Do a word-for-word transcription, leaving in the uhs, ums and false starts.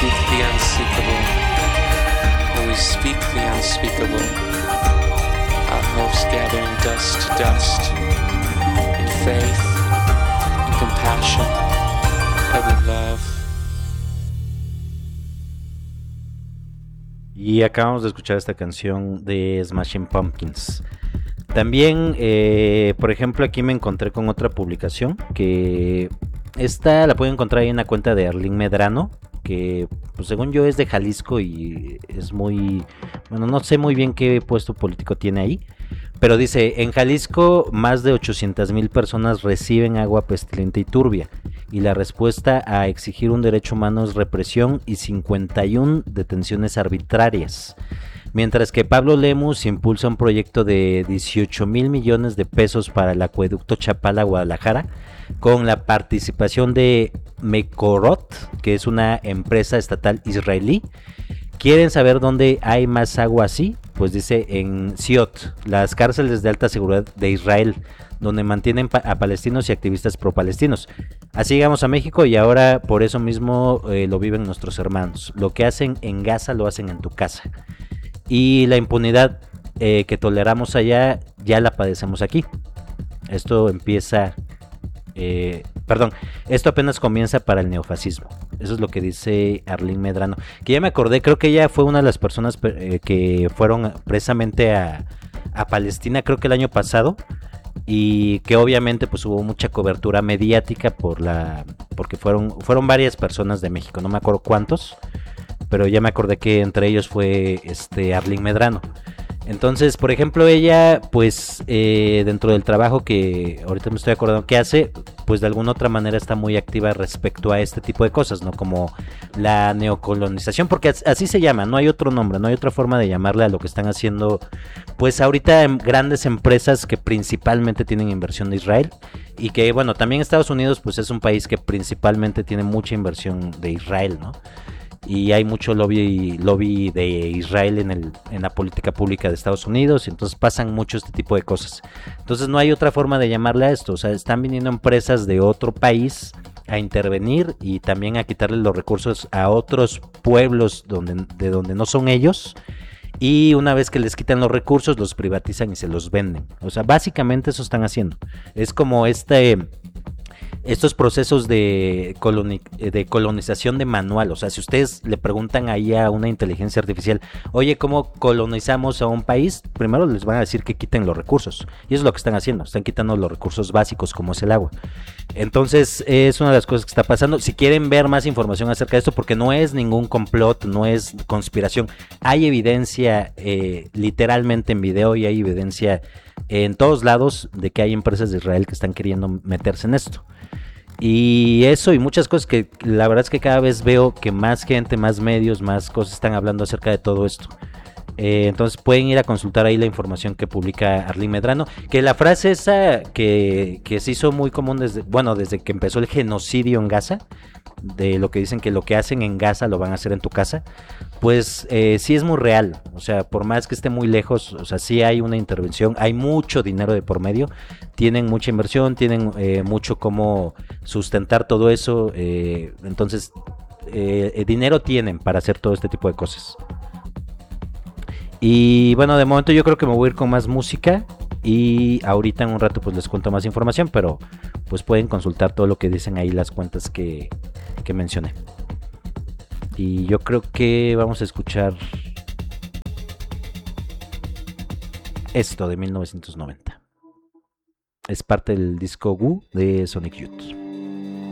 seek the unseekable, when we speak the unspeakable, our hopes gathering dust to dust, in faith, in compassion, and in love. Y acabamos de escuchar esta canción de Smashing Pumpkins. También, eh, por ejemplo, aquí me encontré con otra publicación que esta la pueden encontrar ahí en la cuenta de Arlín Medrano, que pues según yo es de Jalisco y es muy, bueno, no sé muy bien qué puesto político tiene ahí, pero dice, en Jalisco más de ochocientas mil personas reciben agua pestilente y turbia, y la respuesta a exigir un derecho humano es represión y cincuenta y una detenciones arbitrarias. Mientras que Pablo Lemus impulsa un proyecto de dieciocho mil millones de pesos para el acueducto Chapala-Guadalajara, con la participación de Mekorot, que es una empresa estatal israelí. ¿Quieren saber dónde hay más agua así? Pues dice en Siot, las cárceles de alta seguridad de Israel, donde mantienen a palestinos y activistas pro-palestinos. Así llegamos a México y ahora por eso mismo eh, lo viven nuestros hermanos. Lo que hacen en Gaza lo hacen en tu casa. Y la impunidad eh, que toleramos allá ya la padecemos aquí. Esto empieza, eh, perdón, esto apenas comienza para el neofascismo. Eso es lo que dice Arlín Medrano. Que ya me acordé, creo que ella fue una de las personas eh, que fueron precisamente a, a Palestina, creo que el año pasado. Y que obviamente pues hubo mucha cobertura mediática por la, porque fueron, fueron varias personas de México, no me acuerdo cuántos. Pero ya me acordé que entre ellos fue este Arlín Medrano. Entonces, por ejemplo, ella, pues, eh, dentro del trabajo que ahorita me estoy acordando que hace, pues de alguna otra manera está muy activa respecto a este tipo de cosas, ¿no? Como la neocolonización, porque así se llama, no hay otro nombre, no hay otra forma de llamarle a lo que están haciendo, pues ahorita en grandes empresas que principalmente tienen inversión de Israel, y que, bueno, también Estados Unidos, pues es un país que principalmente tiene mucha inversión de Israel, ¿no? Y hay mucho lobby lobby de Israel en el en la política pública de Estados Unidos, y entonces pasan mucho este tipo de cosas. Entonces no hay otra forma de llamarle a esto, o sea, están viniendo empresas de otro país a intervenir y también a quitarle los recursos a otros pueblos donde, de donde no son ellos, y una vez que les quitan los recursos los privatizan y se los venden. O sea, básicamente eso están haciendo. Es como este... estos procesos de, coloni de colonización de manual. O sea, si ustedes le preguntan ahí a una inteligencia artificial, oye, ¿cómo colonizamos a un país? Primero les van a decir que quiten los recursos, y eso es lo que están haciendo, están quitando los recursos básicos como es el agua. Entonces es una de las cosas que está pasando. Si quieren ver más información acerca de esto, porque no es ningún complot, no es conspiración, hay evidencia eh, literalmente en video, y hay evidencia en todos lados de que hay empresas de Israel que están queriendo meterse en esto. Y eso y muchas cosas que la verdad es que cada vez veo que más gente, más medios, más cosas están hablando acerca de todo esto. Eh, entonces pueden ir a consultar ahí la información que publica Arlín Medrano, que la frase esa que, que se hizo muy común desde, bueno, desde que empezó el genocidio en Gaza, de lo que dicen que lo que hacen en Gaza lo van a hacer en tu casa, pues eh, sí es muy real. O sea, por más que esté muy lejos, o sea, sí hay una intervención, hay mucho dinero de por medio, tienen mucha inversión, tienen eh, mucho cómo sustentar todo eso, eh, entonces eh, dinero tienen para hacer todo este tipo de cosas. Y bueno, de momento yo creo que me voy a ir con más música, y ahorita en un rato pues les cuento más información, pero pues pueden consultar todo lo que dicen ahí las cuentas que, que mencioné. Y yo creo que vamos a escuchar esto de mil novecientos noventa. Es parte del disco Wu de Sonic Youth.